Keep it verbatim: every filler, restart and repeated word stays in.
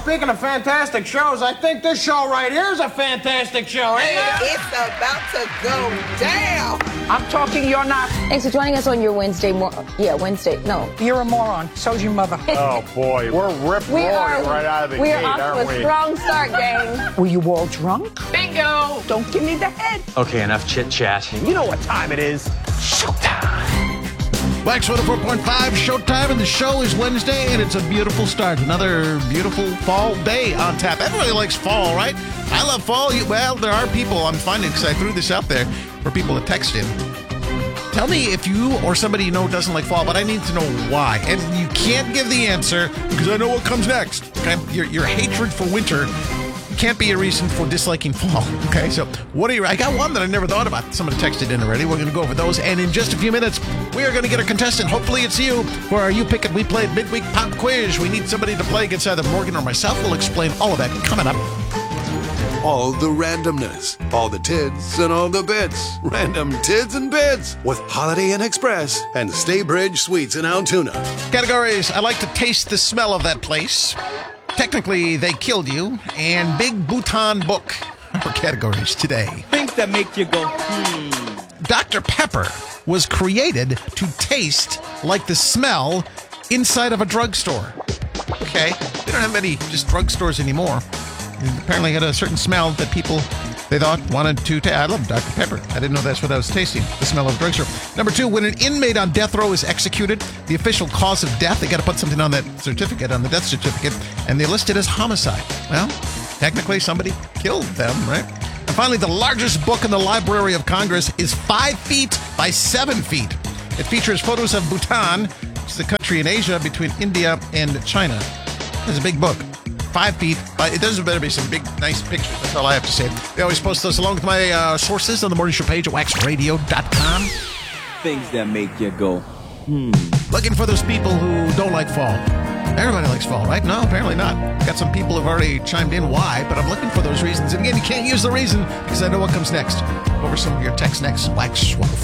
speaking of fantastic shows, I think this show right here is a fantastic show, ain't it? It's about to go down. I'm talking, you're not. Thanks for joining us on your Wednesday. Mor- yeah, Wednesday. No. You're a moron. So's your mother. Oh, boy. We're rip roaring right out of the we gate, are off aren't to a we? strong start, gang. Were you all drunk? Bingo. Don't give me the head. Okay, enough chit-chat. You know what time it is. Wax one oh four point five, Showtime, and the show is Wednesday, and it's a beautiful start. Another beautiful fall day on tap. Everybody likes fall, right? I love fall. You- Well, there are people, I'm finding, because I threw this out there for people to text in. Tell me if you or somebody you know doesn't like fall, but I need to know why. And you can't give the answer because I know what comes next. Okay? Your, your hatred for winter can't be a reason for disliking fall. Okay, so what are you? I got one that I never thought about. Somebody texted in already. We're going to go over those, and in just a few minutes, we are going to get a contestant. Hopefully, it's you for our You Pick It, We Play It midweek pop quiz. We need somebody to play against either Morgan or myself. We'll explain all of that coming up. All the randomness, all the tids and all the bits. Random tids and bits with Holiday Inn Express and Staybridge Suites in Altoona. Categories: I like to taste the smell of that place. Technically, they killed you. And Big Bhutan Book are categories today. Things that make you go, hmm. Doctor Pepper was created to taste like the smell inside of a drugstore. Okay, they don't have many just drugstores anymore. It apparently had a certain smell that people, they thought, wanted to taste. I love Doctor Pepper. I didn't know that's what I was tasting, the smell of a drugstore. Number two, when an inmate on death row is executed, the official cause of death, they got to put something on that certificate, on the death certificate, and they list it as homicide. Well, technically somebody killed them, right? And finally, the largest book in the Library of Congress is five feet by seven feet. It features photos of Bhutan, which is a country in Asia between India and China. It's a big book. Five feet, but it doesn't better be some big, nice pictures. That's all I have to say. They always post those along with my uh, sources on the Morning Show page at wax radio dot com. Things that make you go, hmm. Looking for those people who don't like fall. Everybody likes fall, right? No, apparently not. Got some people who've already chimed in why, but I'm looking for those reasons. And again, you can't use the reason because I know what comes next. Over some of your text next. Wax one oh